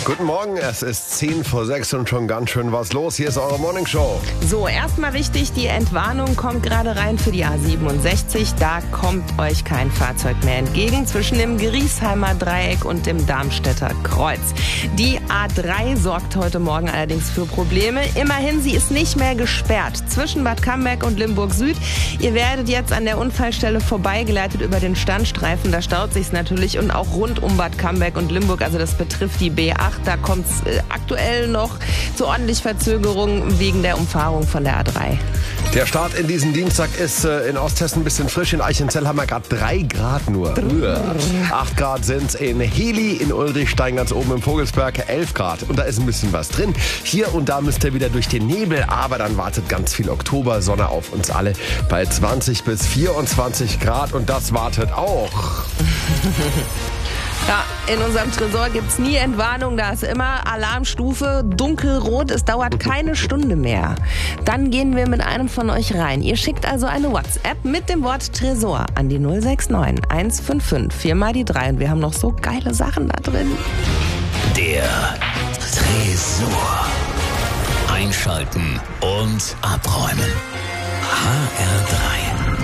Guten Morgen, es ist 5:10 und schon ganz schön was los. Hier ist eure Morningshow. So, erstmal wichtig, die Entwarnung kommt gerade rein für die A67. Da kommt euch kein Fahrzeug mehr entgegen zwischen dem Griesheimer Dreieck und dem Darmstädter Kreuz. Die A3 sorgt heute Morgen allerdings für Probleme. Immerhin, sie ist nicht mehr gesperrt zwischen Bad Camberg und Limburg Süd. Ihr werdet jetzt an der Unfallstelle vorbeigeleitet über den Standstreifen. Da staut sich's natürlich und auch rund um Bad Camberg und Limburg. Also das betrifft die B8. Da kommt es aktuell noch zu ordentlich Verzögerungen wegen der Umfahrung von der A3. Der Start in diesen Dienstag ist in Osthessen ein bisschen frisch. In Eichenzell haben wir gerade 3 Grad nur. 8 Grad sind's in Heli, in Ulrichstein ganz oben im Vogelsberg 11 Grad. Und da ist ein bisschen was drin. Hier und da müsst ihr wieder durch den Nebel, aber dann wartet ganz viel Oktobersonne auf uns alle bei 20 bis 24 Grad und das wartet auch. Ja, in unserem Tresor gibt's nie Entwarnung, da ist immer Alarmstufe dunkelrot, es dauert keine Stunde mehr. Dann gehen wir mit einem von euch rein. Ihr schickt also eine WhatsApp mit dem Wort Tresor an die 069 155 4 mal die 3 und wir haben noch so geile Sachen da drin. Der Tresor. Einschalten und abräumen. HR3.